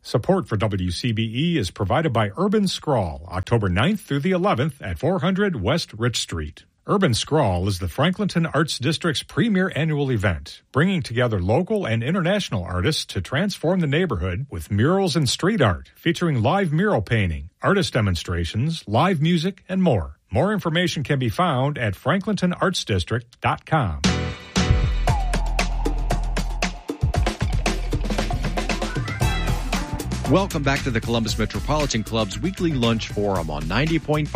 Support for WCBE is provided by Urban Scrawl, October 9th through the 11th at 400 West Rich Street. Urban Scrawl is the Franklinton Arts District's premier annual event, bringing together local and international artists to transform the neighborhood with murals and street art, featuring live mural painting, artist demonstrations, live music, and more. More information can be found at franklintonartsdistrict.com. Welcome back to the Columbus Metropolitan Club's weekly lunch forum on 90.5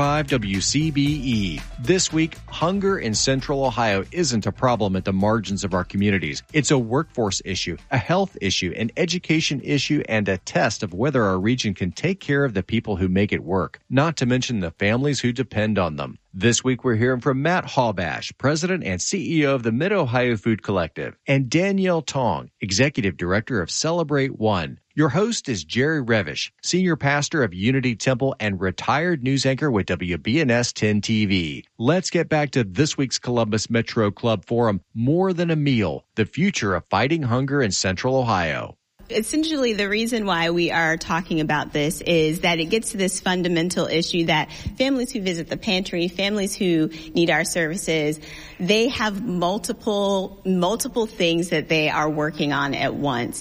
WCBE. This week, hunger in Central Ohio isn't a problem at the margins of our communities. It's a workforce issue, a health issue, an education issue, and a test of whether our region can take care of the people who make it work, not to mention the families who depend on them. This week, we're hearing from Matt Haubash, President and CEO of the Mid-Ohio Food Collective, and Danielle Tong, Executive Director of Celebrate One. Your host is Jerry Revish, Senior Pastor of Unity Temple and retired news anchor with WBNS 10 TV. Let's get back to this week's Columbus Metro Club Forum, More Than a Meal, the future of fighting hunger in Central Ohio. Essentially, the reason why we are talking about this is that it gets to this fundamental issue that families who visit the pantry, families who need our services, they have multiple things that they are working on at once.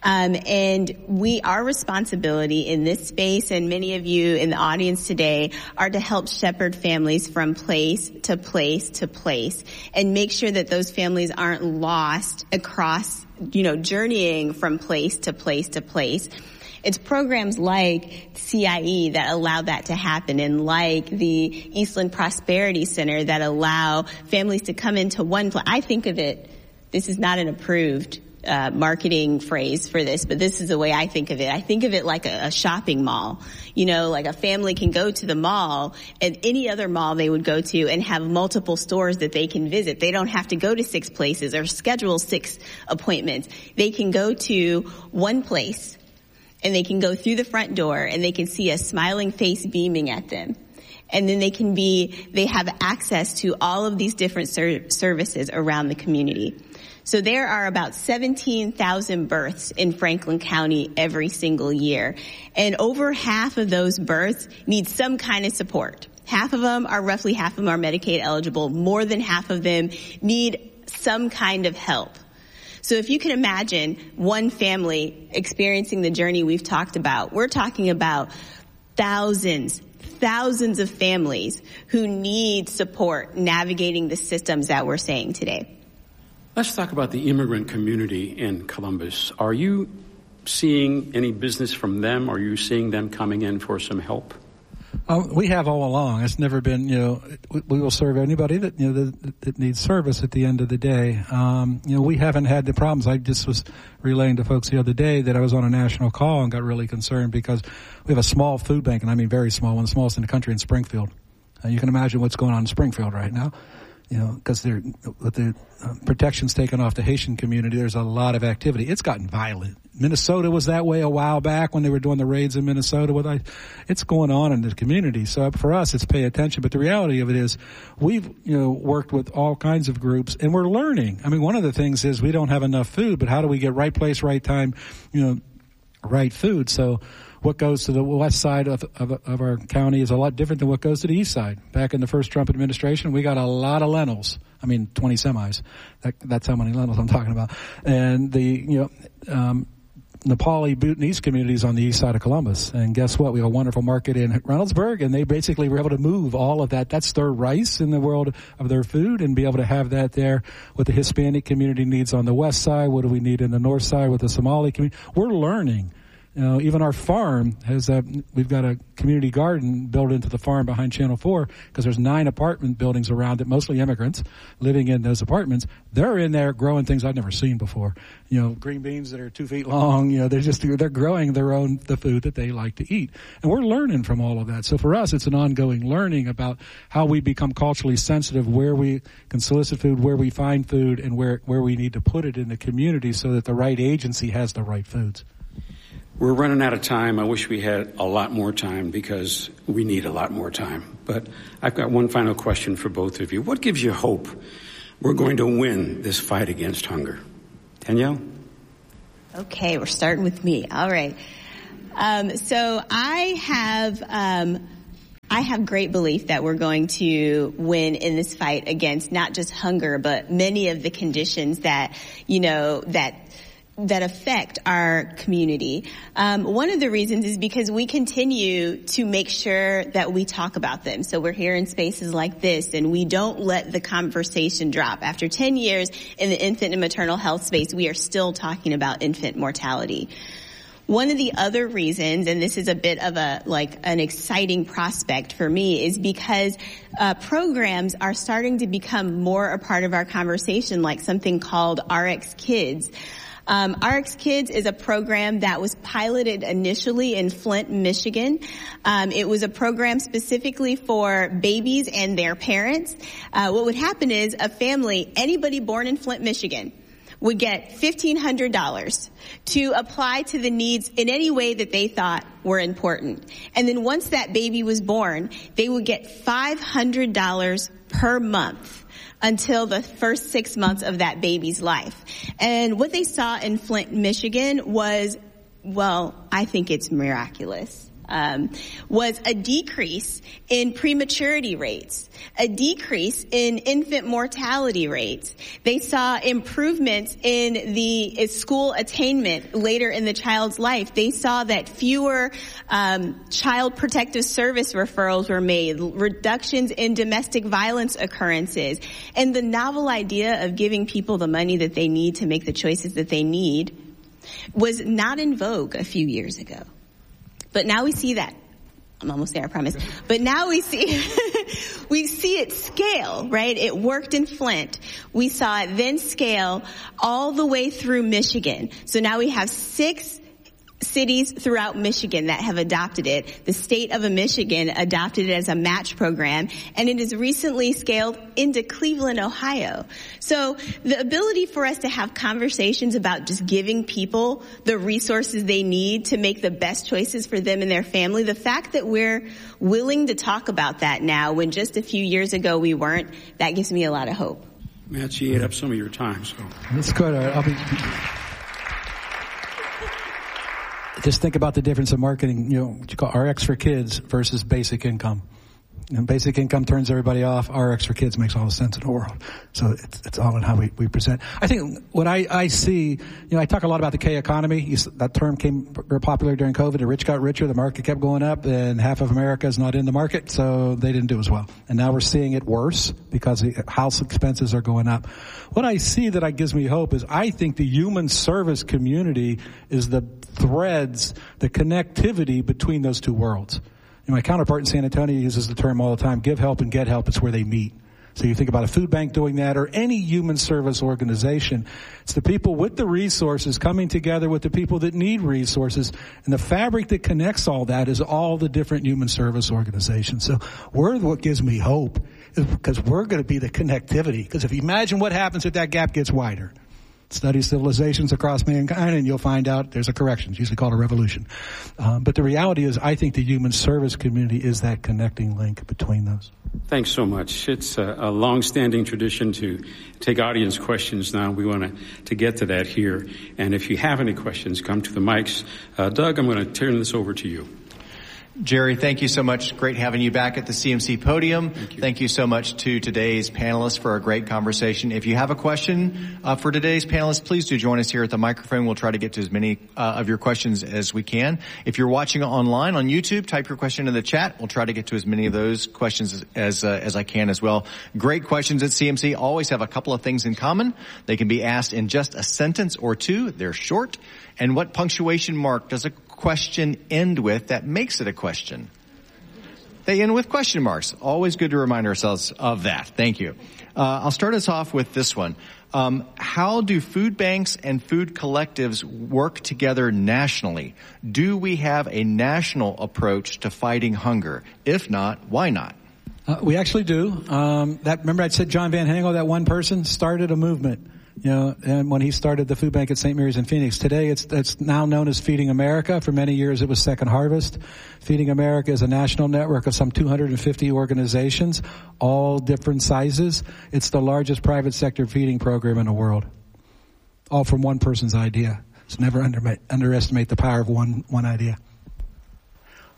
And our responsibility in this space, and many of you in the audience today, are to help shepherd families from place to place to place and make sure that those families aren't lost across journeying from place to place to place. It's programs like CIE that allow that to happen, and like the Eastland Prosperity Center that allow families to come into one place. I think of it, this is not an approved marketing phrase for this, but this is the way I think of it. I think of it like a shopping mall. Like a family can go to the mall and any other mall they would go to and have multiple stores that they can visit. They don't have to go to 6 places or schedule 6 appointments. They can go to one place and they can go through the front door and they can see a smiling face beaming at them. And then they have access to all of these different services around the community. So there are about 17,000 births in Franklin County every single year. And over half of those births need some kind of support. Roughly half of them are Medicaid eligible. More than half of them need some kind of help. So if you can imagine one family experiencing the journey we've talked about, we're talking about thousands of families who need support navigating the systems that we're saying today. Let's talk about the immigrant community in Columbus. Are you seeing any business from them? Are you seeing them coming in for some help? We have all along. It's never been, we will serve anybody that, that needs service at the end of the day. We haven't had the problems. I just was relaying to folks the other day that I was on a national call and got really concerned because we have a small food bank, and I mean very small, one of the smallest in the country, in Springfield. You can imagine what's going on in Springfield right now. Because with the protections taken off the Haitian community, there's a lot of activity. It's gotten violent. Minnesota was that way a while back when they were doing the raids in Minnesota. It's going on in the community. So for us, it's pay attention. But the reality of it is we've, worked with all kinds of groups, and we're learning. I mean, one of the things is we don't have enough food, but how do we get right place, right time, right food? So what goes to the west side of our county is a lot different than what goes to the east side. Back in the first Trump administration, we got a lot of lentils. 20 semis. That's how many lentils I'm talking about. And the, Nepali Bhutanese communities on the east side of Columbus. And guess what? We have a wonderful market in Reynoldsburg, and they basically were able to move all of that. That's their rice in the world of their food, and be able to have that there. What the Hispanic community needs on the west side, what do we need in the north side with the Somali community? We're learning. Even our farm has we've got a community garden built into the farm behind Channel 4 because there's 9 apartment buildings around it, mostly immigrants living in those apartments. They're in there growing things I've never seen before. Green beans that are 2 feet long. They're growing the food that they like to eat. And we're learning from all of that. So for us, it's an ongoing learning about how we become culturally sensitive, where we can solicit food, where we find food, and where we need to put it in the community so that the right agency has the right foods. We're running out of time. I wish we had a lot more time because we need a lot more time. But I've got one final question for both of you. What gives you hope we're going to win this fight against hunger? Danielle? Okay, we're starting with me. All right. So I have great belief that we're going to win in this fight against not just hunger, but many of the conditions that, that affect our community. One of the reasons is because we continue to make sure that we talk about them. So we're here in spaces like this, and we don't let the conversation drop. After 10 years in the infant and maternal health space, we are still talking about infant mortality. One of the other reasons, and this is a bit of an exciting prospect for me, is because programs are starting to become more a part of our conversation, like something called RX Kids. RX Kids is a program that was piloted initially in Flint, Michigan. It was a program specifically for babies and their parents. What would happen is a family, anybody born in Flint, Michigan, would get $1,500 to apply to the needs in any way that they thought were important. And then once that baby was born, they would get $500 per month until the first 6 months of that baby's life. And what they saw in Flint, Michigan was, well, I think it's miraculous. Was a decrease in prematurity rates, a decrease in infant mortality rates. They saw improvements in the school attainment later in the child's life. They saw that fewer child protective service referrals were made, reductions in domestic violence occurrences, and the novel idea of giving people the money that they need to make the choices that they need was not in vogue a few years ago. But now we see that. I'm almost there, I promise. But now we see it scale, right? It worked in Flint. We saw it then scale all the way through Michigan. So now we have 6 cities throughout Michigan that have adopted it. The state of Michigan adopted it as a match program, and it is recently scaled into Cleveland, Ohio. So the ability for us to have conversations about just giving people the resources they need to make the best choices for them and their family, the fact that we're willing to talk about that now when just a few years ago we weren't, that gives me a lot of hope. Matt, you ate up some of your time, so. That's good. Just think about the difference of marketing, what you call RX for Kids versus basic income. And basic income turns everybody off. RX for Kids makes all the sense in the world. So it's all in how we present. I think what I see, I talk a lot about the K economy. That term came very popular during COVID. The rich got richer, the market kept going up, and half of America is not in the market, so they didn't do as well. And now we're seeing it worse because the house expenses are going up. What I see that gives me hope is I think the human service community is the threads, the connectivity between those two worlds. My counterpart in San Antonio uses the term all the time, give help and get help. It's where they meet. So you think about a food bank doing that or any human service organization. It's the people with the resources coming together with the people that need resources. And the fabric that connects all that is all the different human service organizations. So what gives me hope is because we're going to be the connectivity. Because if you imagine what happens if that gap gets wider. Study civilizations across mankind, and you'll find out there's a correction. It's usually called a revolution. But the reality is, I think the human service community is that connecting link between those. Thanks so much. It's a long-standing tradition to take audience questions now. We want to get to that here. And if you have any questions, come to the mics. Doug, I'm going to turn this over to you. Jerry, thank you so much. Great having you back at the CMC podium. Thank you so much to today's panelists for a great conversation. If you have a question for today's panelists, please do join us here at the microphone. We'll try to get to as many of your questions as we can. If you're watching online on YouTube, type your question in the chat. We'll try to get to as many of those questions as I can as well. Great questions at CMC always have a couple of things in common. They can be asked in just a sentence or two. They're short. And what punctuation mark does a question end with that makes it a question? They end with question marks. Always good to remind ourselves of that. Thank you. I'll start us off with this one. How do food banks and food collectives work together nationally? Do we have a national approach to fighting hunger? If not, why not? We actually do. Remember I said John Van Hangel, that one person, started a movement. And when he started the food bank at St. Mary's in Phoenix, today it's now known as Feeding America. For many years it was Second Harvest. Feeding America is a national network of some 250 organizations, all different sizes. It's the largest private sector feeding program in the world. All from one person's idea. So never underestimate the power of one idea.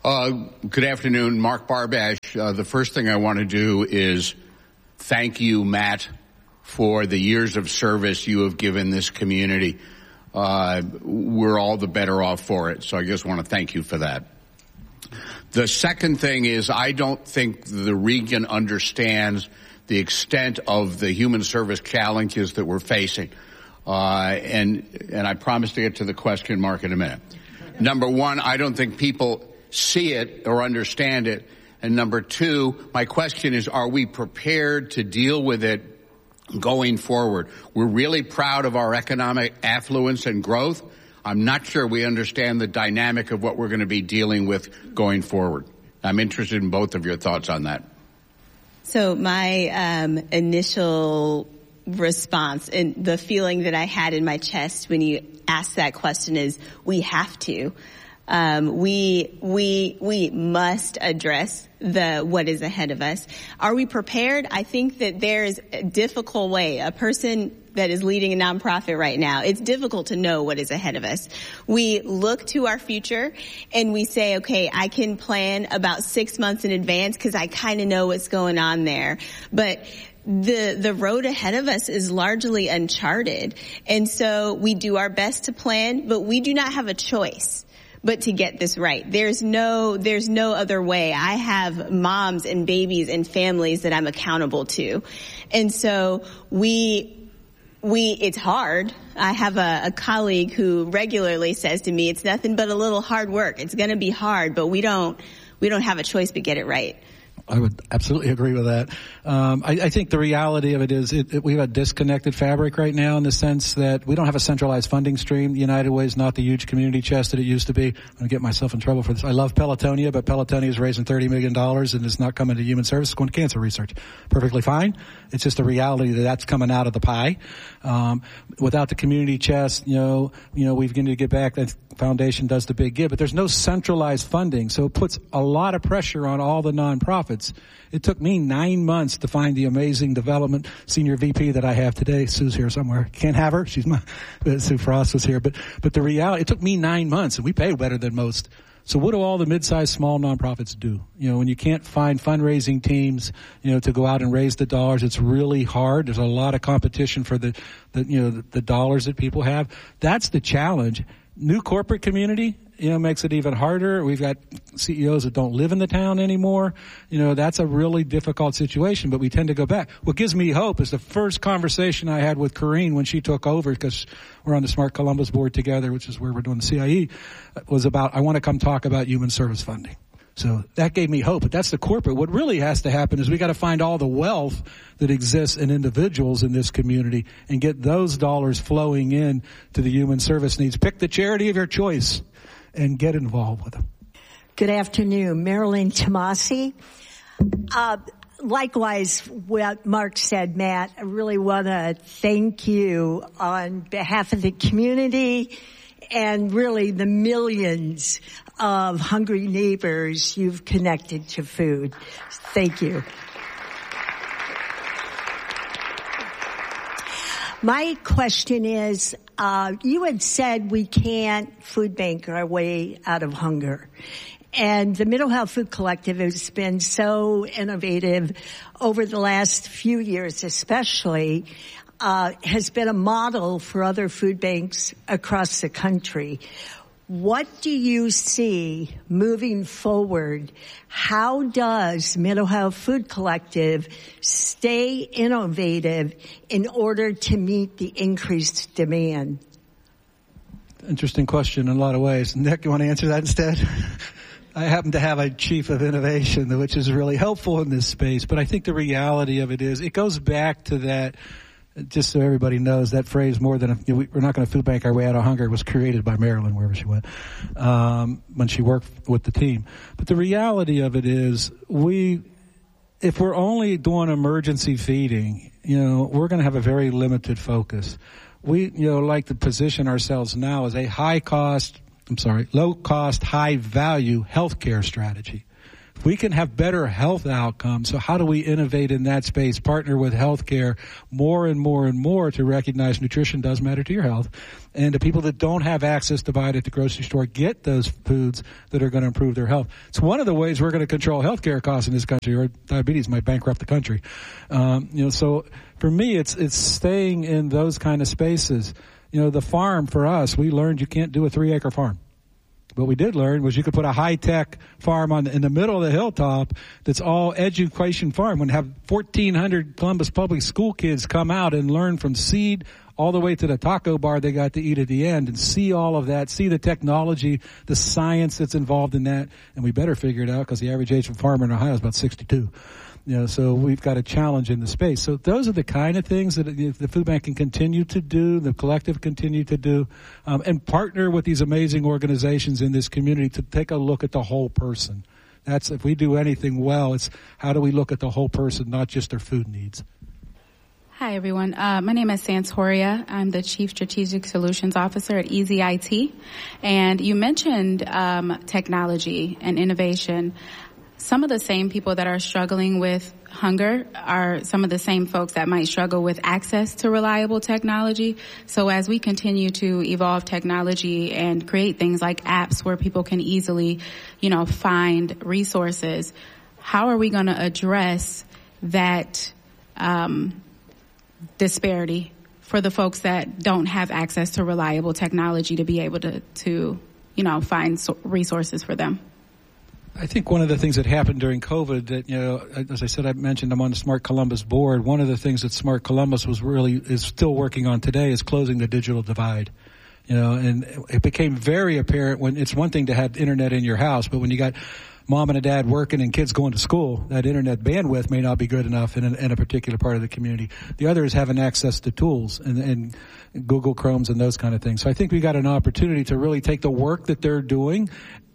Good afternoon, Mark Barbash. The first thing I want to do is thank you, Matt, for the years of service you have given this community. We're all the better off for it, so I just want to thank you for that. The second thing is I don't think the region understands the extent of the human service challenges that we're facing. And I promise to get to the question, Mark, in a minute. Number one, I don't think people see it or understand it. And number two, my question is, are we prepared to deal with it going forward? We're really proud of our economic affluence and growth. I'm not sure we understand the dynamic of what we're going to be dealing with going forward. I'm interested in both of your thoughts on that. So my initial response and the feeling that I had in my chest when you asked that question is we have to. We must address what is ahead of us. Are we prepared? I think that there's a difficult way. A person that is leading a nonprofit right now, it's difficult to know what is ahead of us. We look to our future and we say, okay, I can plan about 6 months in advance because I kind of know what's going on there. But the road ahead of us is largely uncharted. And so we do our best to plan, but we do not have a choice but to get this right. There's no other way. I have moms and babies and families that I'm accountable to. And so it's hard. I have a colleague who regularly says to me, it's nothing but a little hard work. It's going to be hard, but we don't have a choice but get it right. I would absolutely agree with that. I think the reality of it is we have a disconnected fabric right now in the sense that we don't have a centralized funding stream. United Way is not the huge community chest that it used to be. I'm going to get myself in trouble for this. I love Pelotonia, but Pelotonia is raising $30 million and it's not coming to human service. It's going to cancer research. Perfectly fine. It's just a reality that's coming out of the pie. Without the community chest, we've got to get back. That foundation does the big give, but there's no centralized funding. So it puts a lot of pressure on all the nonprofits. It took me 9 months to find the amazing development senior VP that I have today. Sue's here somewhere. Can't have her. Sue Frost was here. But the reality, it took me 9 months and we pay better than most. So what do all the mid-sized small nonprofits do? When you can't find fundraising teams, to go out and raise the dollars, it's really hard. There's a lot of competition for the dollars that people have. That's the challenge. New corporate community, makes it even harder. We've got CEOs that don't live in the town anymore. That's a really difficult situation, but we tend to go back. What gives me hope is the first conversation I had with Corrine when she took over, because we're on the Smart Columbus board together, which is where we're doing the CIE, was about, I want to come talk about human service funding. So that gave me hope, but that's the corporate. What really has to happen is we got to find all the wealth that exists in individuals in this community and get those dollars flowing in to the human service needs. Pick the charity of your choice and get involved with them. Good afternoon. Marilyn Tomasi. Likewise, what Mark said, Matt, I really want to thank you on behalf of the community and really the millions of hungry neighbors you've connected to food. Thank you. My question is, you had said we can't food bank our way out of hunger. And the Middle Health Food Collective has been so innovative over the last few years especially, has been a model for other food banks across the country. What do you see moving forward? How does Middle Health Food Collective stay innovative in order to meet the increased demand? Interesting question in a lot of ways. Nick, you want to answer that instead? I happen to have a chief of innovation, which is really helpful in this space. But I think the reality of it is it goes back to that. Just so everybody knows, that phrase, we're not going to food bank our way out of hunger, was created by Marilyn wherever she went, when she worked with the team. But the reality of it is if we're only doing emergency feeding, we're going to have a very limited focus. We, like to position ourselves now as a low cost, high value healthcare strategy. we can have better health outcomes. So how do we innovate in that space, partner with healthcare more and more and more to recognize nutrition does matter to your health, and the people that don't have access to buy it at the grocery store get those foods that are going to improve their health. It's one of the ways we're going to control healthcare costs in this country, or diabetes might bankrupt the country. So for me, it's staying in those kind of spaces. The farm for us, we learned you can't do a 3-acre farm. What we did learn was you could put a high-tech farm in the middle of the hilltop that's all education farm. When have 1,400 Columbus Public School kids come out and learn from seed all the way to the taco bar they got to eat at the end, and see all of that, see the technology, the science that's involved in that. And we better figure it out, because the average age of a farmer in Ohio is about 62. So we've got a challenge in the space. So those are the kind of things that the food bank can continue to do, the collective continue to do, and partner with these amazing organizations in this community to take a look at the whole person. That's, if we do anything well, it's how do we look at the whole person, not just their food needs. Hi, everyone. My name is Santoria. I'm the Chief Strategic Solutions Officer at EasyIT. And you mentioned technology and innovation. Some of the same people that are struggling with hunger are some of the same folks that might struggle with access to reliable technology. So as we continue to evolve technology and create things like apps where people can easily, find resources, how are we going to address that disparity for the folks that don't have access to reliable technology to be able to find resources for them? I think one of the things that happened during COVID that, as I said, I mentioned I'm on the Smart Columbus board. One of the things that Smart Columbus is still working on today is closing the digital divide. And it became very apparent when it's one thing to have internet in your house, but when you got mom and a dad working and kids going to school, that internet bandwidth may not be good enough in a particular part of the community. The other is having access to tools and Google Chromes and those kind of things. So I think we got an opportunity to really take the work that they're doing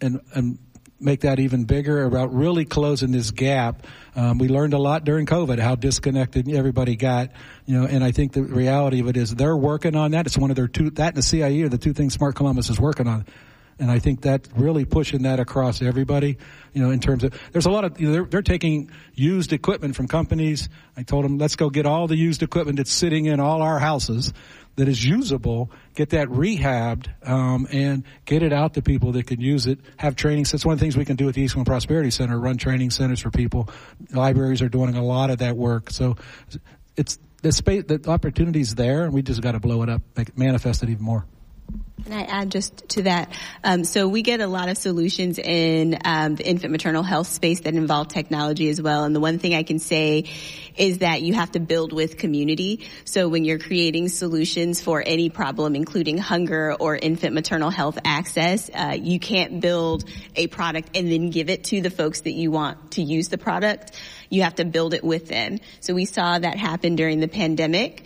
and make that even bigger about really closing this gap. We learned a lot during COVID, how disconnected everybody got, and I think the reality of it is they're working on that. It's one of their that and the CIE are the two things Smart Columbus is working on. And I think that really pushing that across everybody, in terms of, there's a lot of, they're taking used equipment from companies. I told them, let's go get all the used equipment that's sitting in all our houses that is usable, get that rehabbed, and get it out to people that can use it, have training. So it's one of the things we can do at the East One Prosperity Center, run training centers for people. Libraries are doing a lot of that work. So it's the space, the opportunity's there, and we just got to blow it up, make it manifest it even more. Can I add just to that? So we get a lot of solutions in the infant maternal health space that involve technology as well. And the one thing I can say is that you have to build with community. So when you're creating solutions for any problem, including hunger or infant maternal health access, you can't build a product and then give it to the folks that you want to use the product. You have to build it with them. So we saw that happen during the pandemic,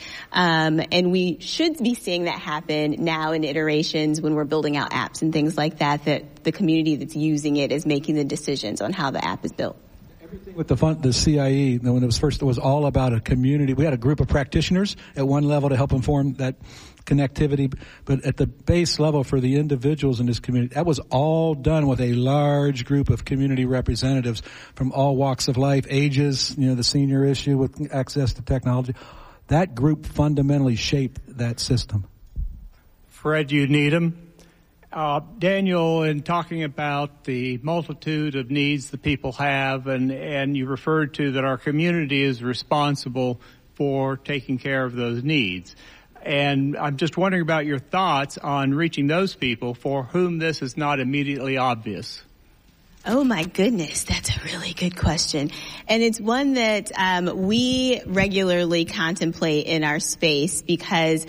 and we should be seeing that happen now in iterations when we're building out apps and things like that, that the community that's using it is making the decisions on how the app is built. Everything with the CIE, when it was first, it was all about a community. We had a group of practitioners at one level to help inform that connectivity, but at the base level for the individuals in this community, that was all done with a large group of community representatives from all walks of life, ages, the senior issue with access to technology. That group fundamentally shaped that system. Fred, you need them. Daniel, in talking about the multitude of needs that people have, and you referred to that our community is responsible for taking care of those needs. And I'm just wondering about your thoughts on reaching those people for whom this is not immediately obvious. Oh my goodness, that's a really good question. And it's one that we regularly contemplate in our space because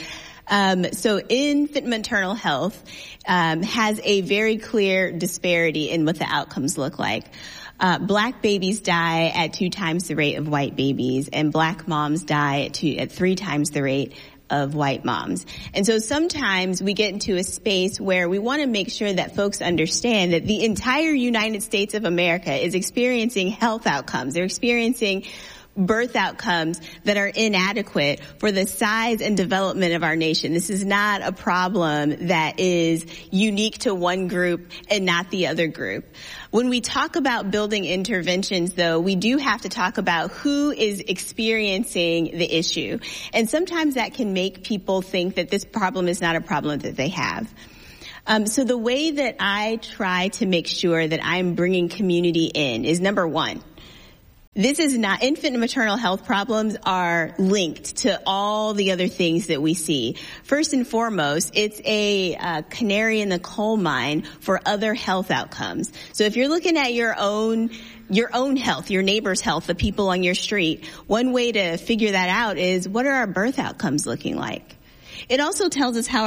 so infant maternal health has a very clear disparity in what the outcomes look like. Black babies die at 2 times the rate of white babies, and black moms die at 3 times the rate of white moms. And so sometimes we get into a space where we want to make sure that folks understand that the entire United States of America is experiencing health outcomes. They're experiencing birth outcomes that are inadequate for the size and development of our nation. This is not a problem that is unique to one group and not the other group. When we talk about building interventions, though, we do have to talk about who is experiencing the issue. And sometimes that can make people think that this problem is not a problem that they have. So the way that I try to make sure that I'm bringing community in is, number one, this is not, infant and maternal health problems are linked to all the other things that we see. First and foremost, it's a canary in the coal mine for other health outcomes. So if you're looking at your own health, your neighbor's health, the people on your street, one way to figure that out is, what are our birth outcomes looking like? It also tells us how